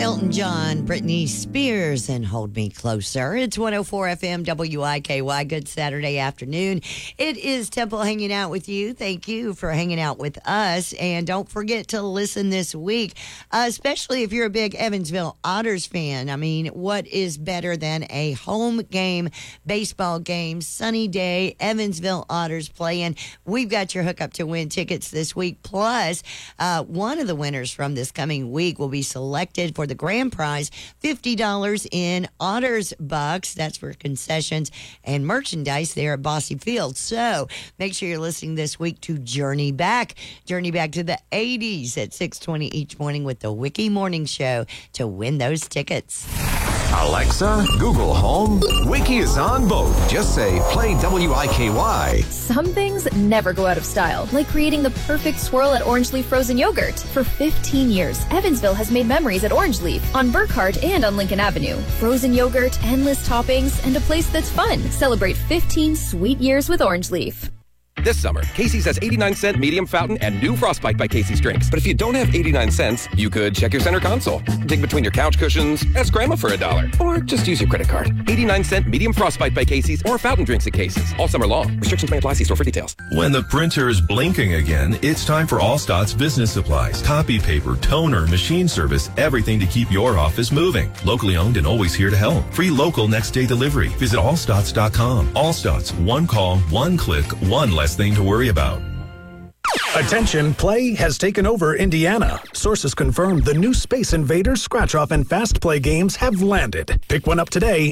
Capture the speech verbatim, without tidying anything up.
Elton John, Britney Spears, and Hold Me Closer. It's one oh four F M W I K Y. Good Saturday afternoon. It is Temple hanging out with you. Thank you for hanging out with us. And don't forget to listen this week, uh, especially if you're a big Evansville Otters fan. I mean, what is better than a home game, baseball game, sunny day, Evansville Otters playing? We've got your hookup to win tickets this week. Plus, uh, one of the winners from this coming week will be selected for the grand prize, fifty dollars in Otters bucks. That's for concessions and merchandise there at Bossy Field. So make sure you're listening this week to Journey Back. Journey back to the eighties at six twenty each morning with the Wiki Morning Show to win those tickets. Alexa, Google Home, Wiki is on both. Just say, play W I K Y. Some things never go out of style, like creating the perfect swirl at Orange Leaf Frozen Yogurt. For fifteen years, Evansville has made memories at Orange Leaf, on Burkhart and on Lincoln Avenue. Frozen yogurt, endless toppings, and a place that's fun. Celebrate fifteen sweet years with Orange Leaf. This summer, Casey's has eighty-nine cent medium fountain and new Frostbite by Casey's drinks. But if you don't have eighty-nine cents, you could check your center console, dig between your couch cushions, ask Grandma for a dollar, or just use your credit card. eighty-nine cent medium Frostbite by Casey's or fountain drinks at Casey's. All summer long. Restrictions may apply. See store for details. When the printer is blinking again, it's time for Allstott's business supplies, copy paper, toner, machine service, everything to keep your office moving. Locally owned and always here to help. Free local next day delivery. Visit allstotts dot com. Allstotts, one call, one click, one less thing to worry about. Attention, play has taken over Indiana. Sources confirm the new Space Invaders, Scratch Off, and Fast Play games have landed. Pick one up today